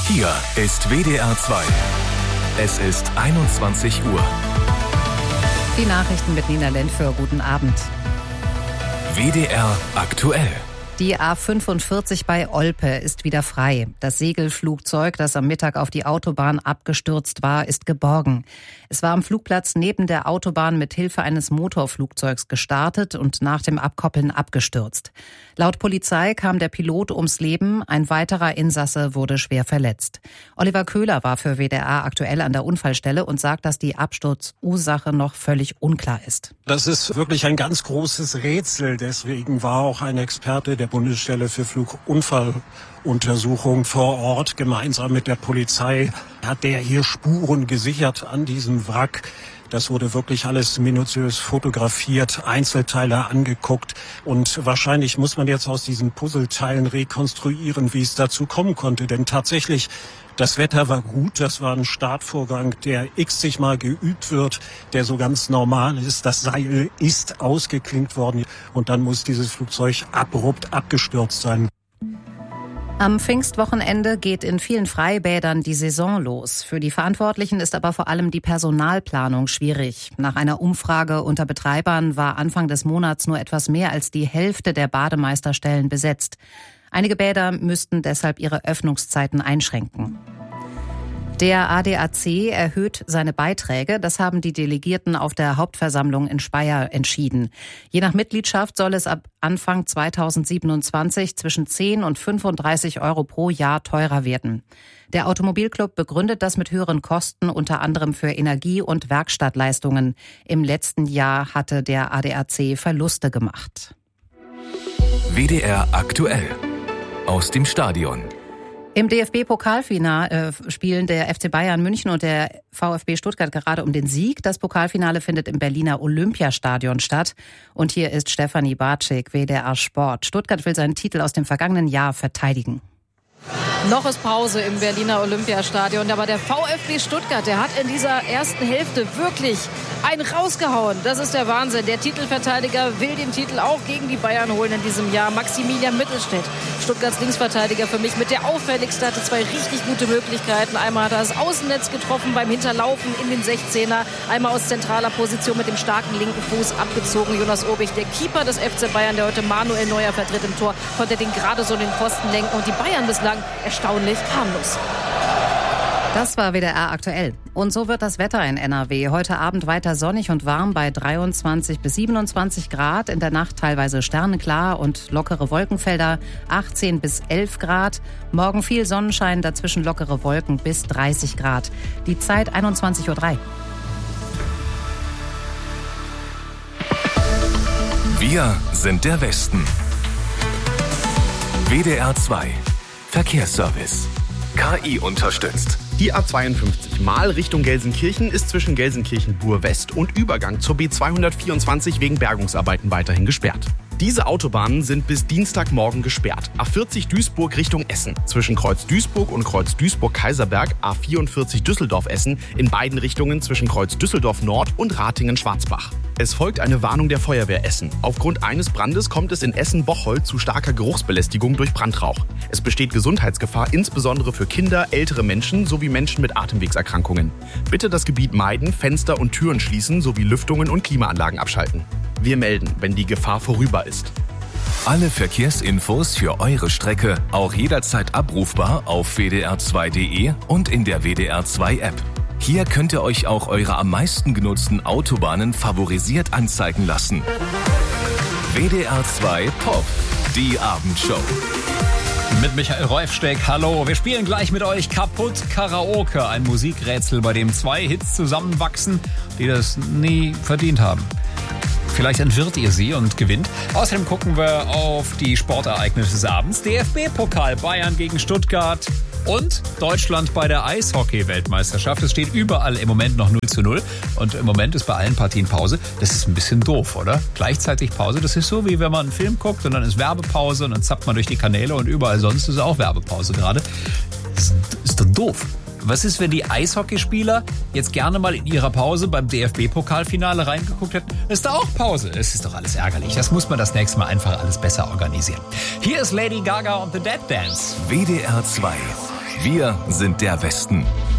Hier ist WDR 2. Es ist 21 Uhr. Die Nachrichten mit Nina Lentföhr. Guten Abend. WDR aktuell. Die A45 bei Olpe ist wieder frei. Das Segelflugzeug, das am Mittag auf die Autobahn abgestürzt war, ist geborgen. Es war am Flugplatz neben der Autobahn mit Hilfe eines Motorflugzeugs gestartet und nach dem Abkoppeln abgestürzt. Laut Polizei kam der Pilot ums Leben, ein weiterer Insasse wurde schwer verletzt. Oliver Köhler war für WDR aktuell an der Unfallstelle und sagt, dass die Absturzursache noch völlig unklar ist. Das ist wirklich ein ganz großes Rätsel. Deswegen war auch ein Experte der Bundesstelle für Flugunfalluntersuchung vor Ort gemeinsam mit der Polizei. Hat der hier Spuren gesichert an diesem Wrack. Das wurde wirklich alles minutiös fotografiert, Einzelteile angeguckt. Und wahrscheinlich muss man jetzt aus diesen Puzzleteilen rekonstruieren, wie es dazu kommen konnte. Denn tatsächlich, das Wetter war gut. Das war ein Startvorgang, der x-mal geübt wird, der so ganz normal ist. Das Seil ist ausgeklinkt worden. Und dann muss dieses Flugzeug abrupt abgestürzt sein. Am Pfingstwochenende geht in vielen Freibädern die Saison los. Für die Verantwortlichen ist aber vor allem die Personalplanung schwierig. Nach einer Umfrage unter Betreibern war Anfang des Monats nur etwas mehr als die Hälfte der Bademeisterstellen besetzt. Einige Bäder müssten deshalb ihre Öffnungszeiten einschränken. Der ADAC erhöht seine Beiträge. Das haben die Delegierten auf der Hauptversammlung in Speyer entschieden. Je nach Mitgliedschaft soll es ab Anfang 2027 zwischen 10 und 35 Euro pro Jahr teurer werden. Der Automobilclub begründet das mit höheren Kosten, unter anderem für Energie- und Werkstattleistungen. Im letzten Jahr hatte der ADAC Verluste gemacht. WDR aktuell. Aus dem Stadion. Im DFB-Pokalfinale spielen der FC Bayern München und der VfB Stuttgart gerade um den Sieg. Das Pokalfinale findet im Berliner Olympiastadion statt. Und hier ist Stefanie Bartschik, WDR Sport. Stuttgart will seinen Titel aus dem vergangenen Jahr verteidigen. Noch ist Pause im Berliner Olympiastadion, aber der VfB Stuttgart, der hat in dieser ersten Hälfte wirklich einen rausgehauen. Das ist der Wahnsinn. Der Titelverteidiger will den Titel auch gegen die Bayern holen in diesem Jahr. Maximilian Mittelstädt, Stuttgarts Linksverteidiger für mich mit der auffälligste, hatte zwei richtig gute Möglichkeiten. Einmal hat er das Außennetz getroffen beim Hinterlaufen in den 16er, einmal aus zentraler Position mit dem starken linken Fuß abgezogen. Jonas Obich, der Keeper des FC Bayern, der heute Manuel Neuer vertritt im Tor, konnte den gerade so in den Pfosten lenken und die Bayern bislang erstaunlich harmlos. Das war WDR aktuell. Und so wird das Wetter in NRW. Heute Abend weiter sonnig und warm bei 23 bis 27 Grad. In der Nacht teilweise sternenklar und lockere Wolkenfelder 18 bis 11 Grad. Morgen viel Sonnenschein, dazwischen lockere Wolken bis 30 Grad. Die Zeit 21:03 Uhr. Wir sind der Westen. WDR 2. Verkehrsservice. KI unterstützt. Die A52 mal Richtung Gelsenkirchen ist zwischen Gelsenkirchen-Bur-West und Übergang zur B224 wegen Bergungsarbeiten weiterhin gesperrt. Diese Autobahnen sind bis Dienstagmorgen gesperrt. A40 Duisburg Richtung Essen. Zwischen Kreuz Duisburg und Kreuz Duisburg-Kaiserberg A44 Düsseldorf-Essen in beiden Richtungen zwischen Kreuz Düsseldorf-Nord und Ratingen-Schwarzbach. Es folgt eine Warnung der Feuerwehr Essen. Aufgrund eines Brandes kommt es in Essen-Bocholt zu starker Geruchsbelästigung durch Brandrauch. Es besteht Gesundheitsgefahr, insbesondere für Kinder, ältere Menschen sowie Menschen mit Atemwegserkrankungen. Bitte das Gebiet meiden, Fenster und Türen schließen sowie Lüftungen und Klimaanlagen abschalten. Wir melden, wenn die Gefahr vorüber ist. Alle Verkehrsinfos für eure Strecke auch jederzeit abrufbar auf wdr2.de und in der WDR 2 App. Hier könnt ihr euch auch eure am meisten genutzten Autobahnen favorisiert anzeigen lassen. WDR 2 Pop, die Abendshow. Mit Michael Reufsteck, hallo. Wir spielen gleich mit euch Kaputt Karaoke, ein Musikrätsel, bei dem zwei Hits zusammenwachsen, die das nie verdient haben. Vielleicht entwirrt ihr sie und gewinnt. Außerdem gucken wir auf die Sportereignisse des Abends. DFB-Pokal Bayern gegen Stuttgart und Deutschland bei der Eishockey-Weltmeisterschaft. Es steht überall im Moment noch 0:0 und im Moment ist bei allen Partien Pause. Das ist ein bisschen doof, oder? Gleichzeitig Pause. Das ist so, wie wenn man einen Film guckt und dann ist Werbepause und dann zappt man durch die Kanäle und überall sonst ist auch Werbepause gerade. Das ist doch doof. Was ist, wenn die Eishockeyspieler jetzt gerne mal in ihrer Pause beim DFB-Pokalfinale reingeguckt hätten? Ist da auch Pause? Es ist doch alles ärgerlich. Das muss man das nächste Mal einfach alles besser organisieren. Hier ist Lady Gaga und The Dead Dance. WDR 2. Wir sind der Westen.